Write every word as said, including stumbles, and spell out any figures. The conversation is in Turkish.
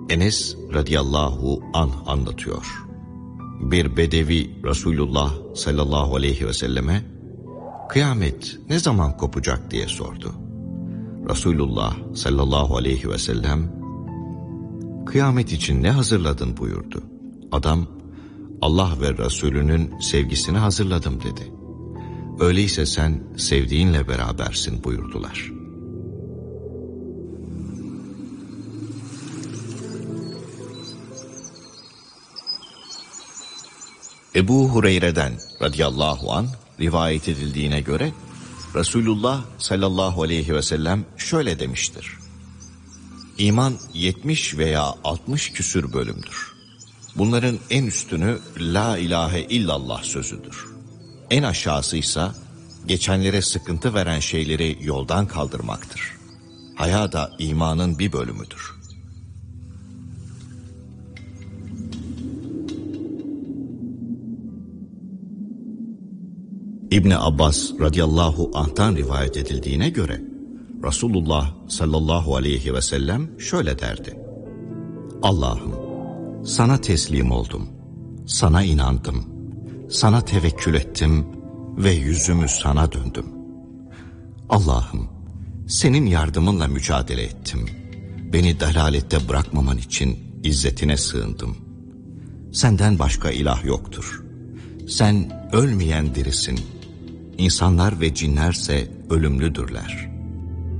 Enes radıyallahu anh anlatıyor. Bir bedevi Resulullah sallallahu aleyhi ve selleme kıyamet ne zaman kopacak diye sordu. Resulullah sallallahu aleyhi ve sellem kıyamet için ne hazırladın buyurdu. Adam Allah ve Resulünün sevgisini hazırladım dedi. Öyleyse sen sevdiğinle berabersin buyurdular. Ebu Hureyre'den radıyallahu anh rivayet edildiğine göre Resulullah sallallahu aleyhi ve sellem şöyle demiştir. İman yetmiş veya altmış küsür bölümdür. Bunların en üstünü la ilahe illallah sözüdür. En aşağısıysa geçenlere sıkıntı veren şeyleri yoldan kaldırmaktır. Haya da imanın bir bölümüdür. İbni Abbas radıyallahu anh'tan rivayet edildiğine göre Resulullah sallallahu aleyhi ve sellem şöyle derdi. Allah'ım sana teslim oldum, sana inandım, sana tevekkül ettim ve yüzümü sana döndüm. Allah'ım senin yardımınla mücadele ettim, beni dalalette bırakmaman için izzetine sığındım. Senden başka ilah yoktur. Sen ölmeyen dirisin. İnsanlar ve cinlerse ölümlüdürler.